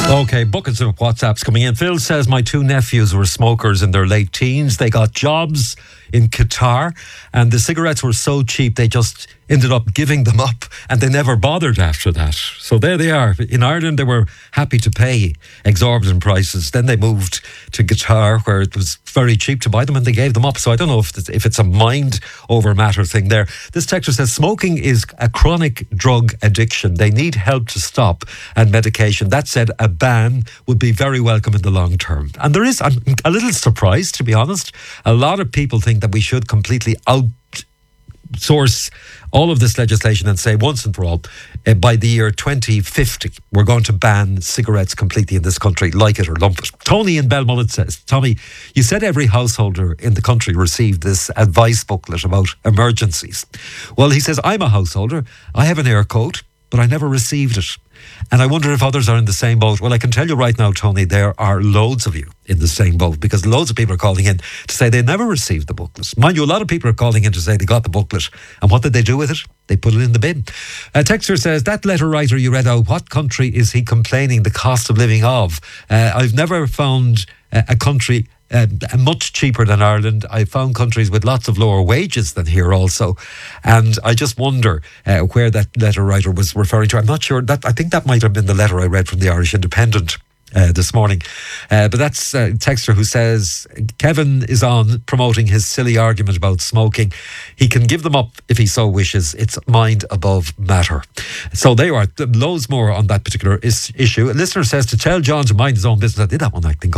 Okay, buckets of WhatsApps coming in. Phil says, my two nephews were smokers in their late teens. They got jobs in Qatar and the cigarettes were so cheap they just ended up giving them up and they never bothered after that. So there they are. In Ireland they were happy to pay exorbitant prices. Then they moved to Qatar where it was very cheap to buy them and they gave them up. So I don't know if it's a mind over matter thing there. This texter says smoking is a chronic drug addiction. They need help to stop and medication. That said, a ban would be very welcome in the long term. And I'm a little surprised, to be honest. A lot of people think that we should completely outsource all of this legislation and say once and for all, by the year 2050, we're going to ban cigarettes completely in this country, like it or lump it. Tony in Belmullet says, Tommy, you said every householder in the country received this advice booklet about emergencies. Well, he says, I'm a householder. I have an air coat, but I never received it. And I wonder if others are in the same boat. Well, I can tell you right now, Tony, there are loads of you in the same boat because loads of people are calling in to say they never received the booklet. Mind you, a lot of people are calling in to say they got the booklet. And what did they do with it? They put it in the bin. A texter says, that letter writer you read out, what country is he complaining the cost of living of? I've never found a country much cheaper than Ireland. I found countries with lots of lower wages than here also, and I just wonder where that letter writer was referring to. I'm not sure. I think that might have been the letter I read from the Irish Independent this morning, but that's a texter who says Kevin is on promoting his silly argument about smoking. He can give them up if he so wishes. It's mind above matter. So there you are, loads more on that particular issue. A listener says to tell John to mind his own business. I did that one, I think.